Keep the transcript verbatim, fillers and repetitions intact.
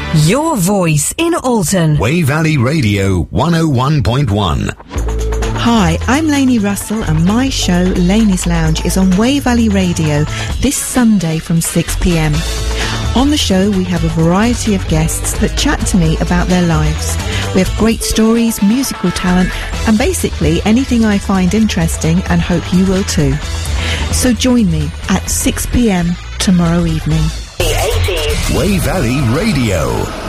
Your voice in Alton. Way Valley Radio one oh one point one. Hi, I'm Lainey Russell and my show Lainey's Lounge is on Way Valley Radio this Sunday from six p m. On the show we have a variety of guests that chat to me about their lives. We have great stories, musical talent and basically anything I find interesting and hope you will too. So join me at six p m tomorrow evening. The eighties. Way Valley Radio.